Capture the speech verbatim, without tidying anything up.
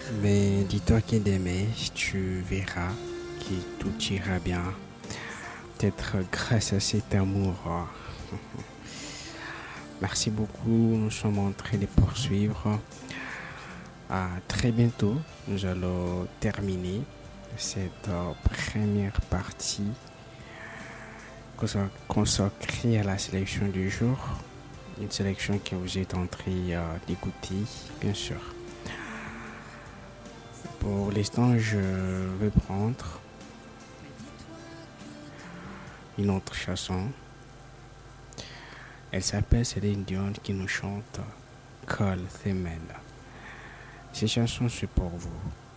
Mais dis-toi que demain, tu verras que tout ira bien. Peut-être grâce à cet amour. Merci beaucoup. Nous sommes en train de poursuivre. À très bientôt. Nous allons terminer cette euh, première partie consacrée à la sélection du jour. Une sélection que vous êtes en train euh, d'écouter, bien sûr. Pour l'instant, je vais prendre une autre chanson. Elle s'appelle Céline Dion qui nous chante Call the Man. Ces chansons, c'est pour vous.